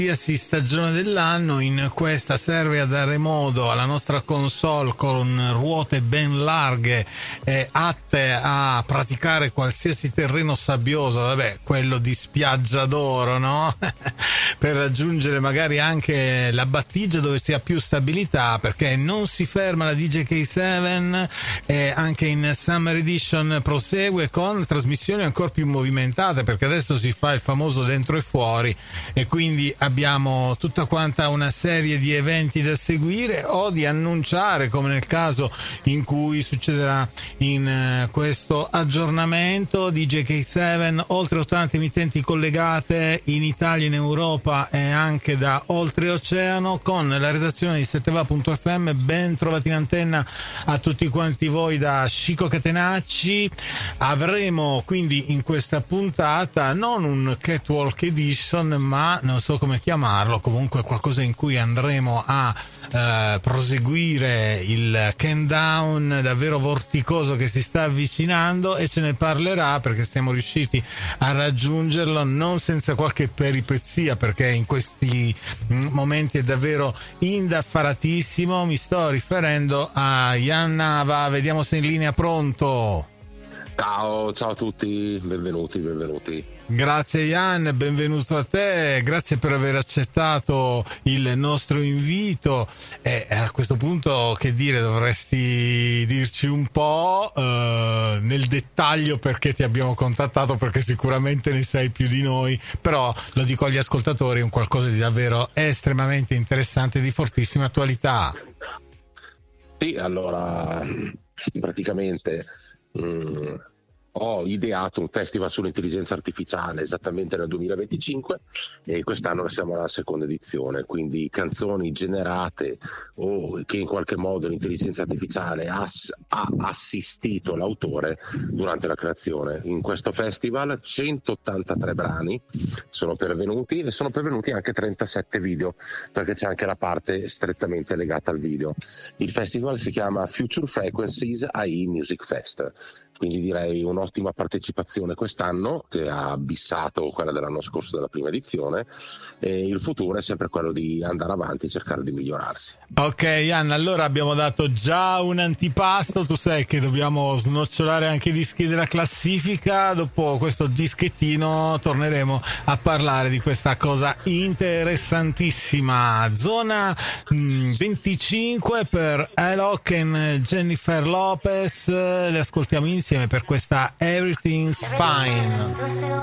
qualsiasi stagione dell'anno. In questa serve a dare modo alla nostra console con ruote ben larghe atte a praticare qualsiasi terreno sabbioso, vabbè, quello di spiaggia d'oro, no? Per raggiungere magari anche la battigia dove si ha più stabilità, perché non si ferma la DJK7 e anche in Summer Edition prosegue con trasmissioni ancora più movimentate, perché adesso si fa il famoso dentro e fuori e quindi abbiamo tutta quanta una serie di eventi da seguire o di annunciare, come nel caso in cui succederà in questo aggiornamento di JK7, oltre 80 emittenti collegate in Italia, in Europa e anche da oltreoceano, con la redazione di setteva.fm. Ben trovati in antenna a tutti quanti voi da Chico Catenacci. Avremo quindi in questa puntata non un Catwalk Edition, ma non so come chiamarlo, comunque qualcosa in cui andremo a proseguire il countdown davvero vorticoso che si sta avvicinando, e ce ne parlerà perché siamo riusciti a raggiungerlo non senza qualche peripezia, perché in questi momenti è davvero indaffaratissimo. Mi sto riferendo a Jan Nava. Vediamo se è in linea. Pronto? Ciao a tutti, benvenuti. Grazie Jan, benvenuto a te, grazie per aver accettato il nostro invito. E a questo punto, che dire, dovresti dirci un po' nel dettaglio perché ti abbiamo contattato, perché sicuramente ne sai più di noi, però lo dico agli ascoltatori, è un qualcosa di davvero estremamente interessante e di fortissima attualità. Sì, allora praticamente ho ideato un festival sull'intelligenza artificiale esattamente nel 2025 e quest'anno siamo alla seconda edizione, quindi canzoni generate o che in qualche modo l'intelligenza artificiale ha assistito l'autore durante la creazione. In questo festival 183 brani sono pervenuti e sono pervenuti anche 37 video, perché c'è anche la parte strettamente legata al video. Il festival si chiama Future Frequencies AI Music Fest, quindi direi un'ottima partecipazione quest'anno, che ha abissato quella dell'anno scorso della prima edizione, e il futuro è sempre quello di andare avanti e cercare di migliorarsi. Ok Jan, allora abbiamo dato già un antipasto, tu sai che dobbiamo snocciolare anche i dischi della classifica. Dopo questo dischettino torneremo a parlare di questa cosa interessantissima. Zona 25 per Alok e Jennifer Lopez, le ascoltiamo insieme per questa Everything's Fine.